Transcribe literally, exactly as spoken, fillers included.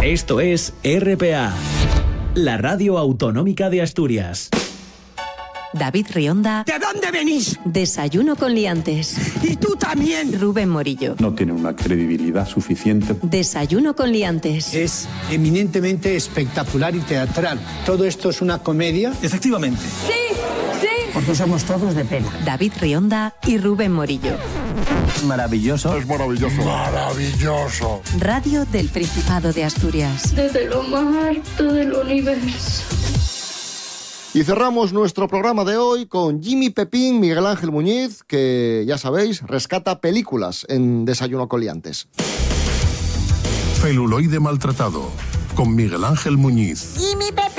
Esto es R P A, la radio autonómica de Asturias. David Rionda. ¿De dónde venís? Desayuno con liantes. Y tú también. Rubén Morillo. No tiene una credibilidad suficiente. Desayuno con liantes. Es eminentemente espectacular y teatral. ¿Todo esto es una comedia? Efectivamente. Sí, sí. Porque somos todos de pena. David Rionda y Rubén Morillo. Maravilloso. Es maravilloso. Maravilloso. Radio del Principado de Asturias. Desde lo más alto del universo. Y cerramos nuestro programa de hoy con Jimmy Pepín, Miguel Ángel Muñiz, que ya sabéis, rescata películas en Desayuno con Liantes. Celuloide maltratado, con Miguel Ángel Muñiz. Jimmy Pepín.